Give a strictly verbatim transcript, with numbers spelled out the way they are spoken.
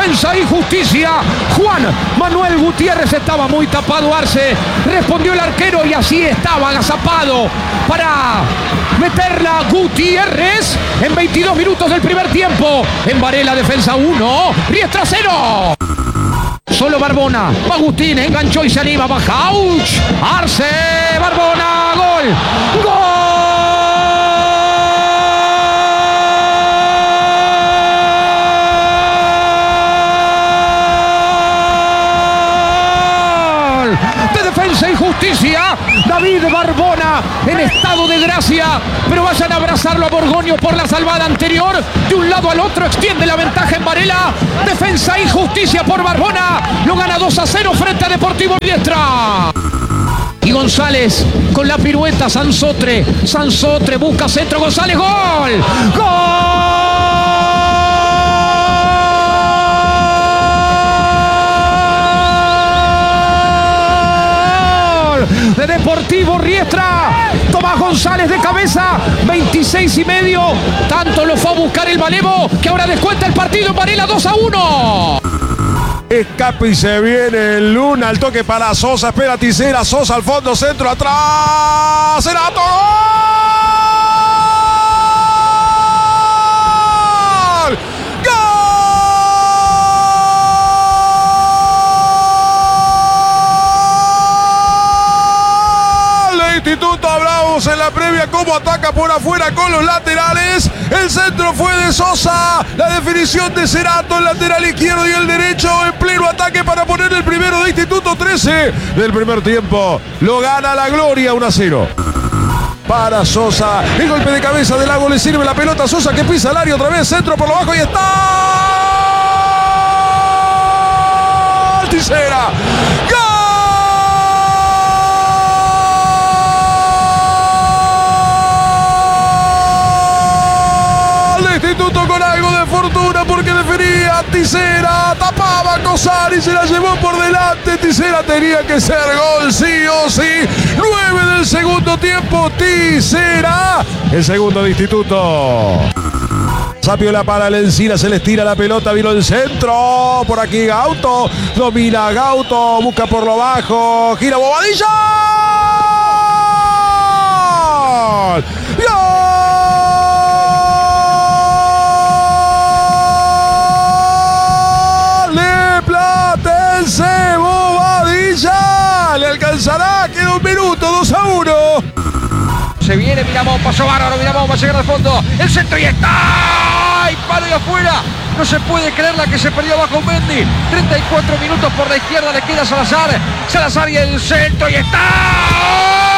Defensa y Justicia. Juan Manuel Gutiérrez estaba muy tapado Arce. Respondió el arquero y así estaba agazapado para meterla Gutiérrez en veintidós minutos del primer tiempo. En Varela, defensa uno, Riestra cero. Solo Barbona, Agustín enganchó y se anima, baja Auch, Arce, Barbona, gol, gol. Defensa y Justicia, David Barbona en estado de gracia, pero vayan a abrazarlo a Borgoño por la salvada anterior, de un lado al otro extiende la ventaja en Varela. Defensa y Justicia por Barbona, lo gana dos a cero frente a Deportivo Riestra. Y González con la pirueta, Sansotre, Sansotre busca centro, González, gol, gol. De Deportivo Riestra, Tomás González de cabeza, veintiséis y medio, tanto lo fue a buscar el Malevo que ahora descuenta el partido en Varela dos a uno. Escape y se viene el Luna, el toque para Sosa, espera Tisera, Sosa al fondo, centro, atrás, Cerato, ¡gol! Instituto, hablamos en la previa cómo ataca por afuera con los laterales. El centro fue de Sosa, la definición de Cerato, el lateral izquierdo y el derecho en pleno ataque para poner el primero de Instituto. Trece del primer tiempo, lo gana la Gloria uno a cero. Para Sosa, el golpe de cabeza de Lago, le sirve la pelota a Sosa que pisa el área otra vez, centro por lo bajo y está Tisera. ¡Gol! Instituto con algo de fortuna porque definía Tisera, tapaba Cosar y se la llevó por delante. Tisera tenía que ser gol sí o sí. nueve del segundo tiempo, Tisera, el segundo de Instituto. Sapiola para la Encina, se les tira la pelota, vino el centro, por aquí Gauto, domina Gauto, busca por lo bajo, gira Bobadilla. ¡Gol! ¡Gol! Bobadilla, le alcanzará, queda un minuto, dos a uno. Se viene Miramón, pasó bárbaro, Miramón va a llegar al fondo, el centro y está, ¡ay, palo y afuera! No se puede creer la que se perdió bajo Mendy. treinta y cuatro minutos por la izquierda, le queda Salazar, Salazar y el centro y está.